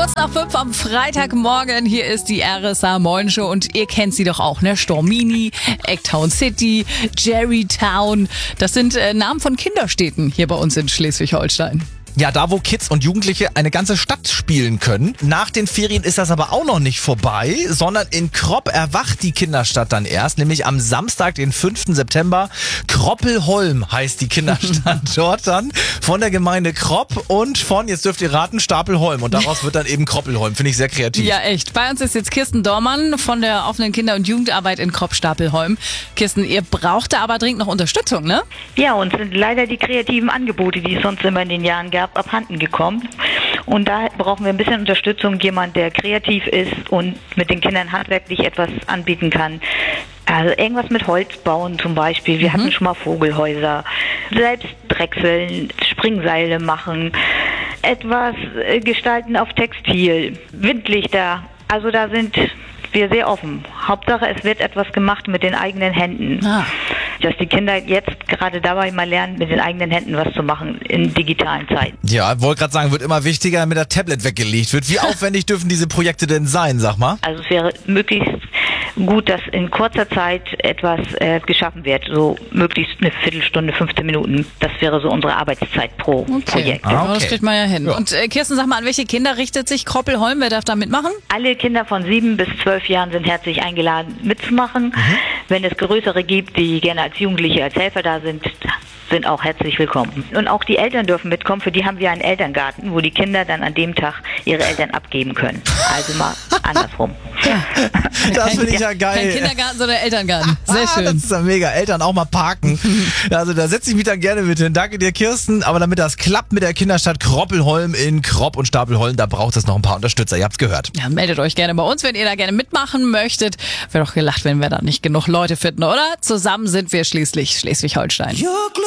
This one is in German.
Kurz nach 5 am Freitagmorgen, hier ist die RSA Morning Show und ihr kennt sie doch auch, ne? Stormini, Eggtown City, Jerrytown. Das sind Namen von Kinderstädten hier bei uns in Schleswig-Holstein. Ja, da wo Kids und Jugendliche eine ganze Stadt spielen können. Nach den Ferien ist das aber auch noch nicht vorbei, sondern in Kropp erwacht die Kinderstadt dann erst, nämlich am Samstag, den 5. September. Kroppelholm heißt die Kinderstadt dort dann von der Gemeinde Kropp und von, jetzt dürft ihr raten, Stapelholm. Und daraus wird dann eben Kroppelholm. Finde ich sehr kreativ. Ja, echt. Bei uns ist jetzt Kirsten Dormann von der offenen Kinder- und Jugendarbeit in Kropp-Stapelholm. Kirsten, ihr braucht da aber dringend noch Unterstützung, ne? Ja, uns sind leider die kreativen Angebote, die es sonst immer in den Jahren gab, abhanden gekommen. Und da brauchen wir ein bisschen Unterstützung, jemand, der kreativ ist und mit den Kindern handwerklich etwas anbieten kann. Also irgendwas mit Holz bauen zum Beispiel. Wir hatten schon mal Vogelhäuser, selbst drechseln, Springseile machen, etwas gestalten auf Textil, Windlichter. Also da sind wir sehr offen. Hauptsache, es wird etwas gemacht mit den eigenen Händen. Dass die Kinder jetzt gerade dabei mal lernen, mit den eigenen Händen was zu machen in digitalen Zeiten. Ja, wollte gerade sagen, wird immer wichtiger, damit der Tablet weggelegt wird. Wie aufwendig dürfen diese Projekte denn sein, sag mal? Also es wäre möglichst gut, dass in kurzer Zeit etwas geschaffen wird. So möglichst eine Viertelstunde, 15 Minuten. Das wäre so unsere Arbeitszeit pro Projekt. Okay. Das kriegt man ja hin. Ja. Und Kirsten, sag mal, an welche Kinder richtet sich Kroppelholm? Wer darf da mitmachen? Alle Kinder von 7 bis 12 Jahren sind herzlich eingeladen mitzumachen. Wenn es größere gibt, die gerne als Jugendliche, als Helfer da sind auch herzlich willkommen. Und auch die Eltern dürfen mitkommen. Für die haben wir einen Elterngarten, wo die Kinder dann an dem Tag ihre Eltern abgeben können. Also mal andersrum. Das finde ich ja geil. Kein Kindergarten, sondern Elterngarten. Sehr schön. Das ist ja mega. Eltern auch mal parken. Also da setze ich mich dann gerne mit hin. Danke dir, Kirsten. Aber damit das klappt mit der Kinderstadt Kroppelholm in Kropp und Stapelholm, da braucht es noch ein paar Unterstützer. Ihr habt's gehört. Ja, meldet euch gerne bei uns, wenn ihr da gerne mitmachen möchtet. Wäre doch gelacht, wenn wir da nicht genug Leute finden, oder? Zusammen sind wir schließlich Schleswig-Holstein.